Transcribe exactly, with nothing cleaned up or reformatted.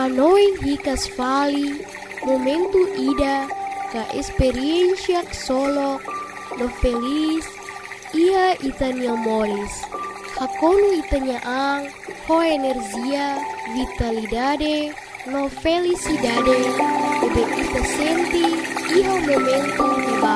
Hanoi hikas fali, momento ida, ka experiencia solo, no feliz, ia itanya moris. Hakono itanya ang, ho energia, vitalidade, no felicidade, ebe ita senti, iho momento di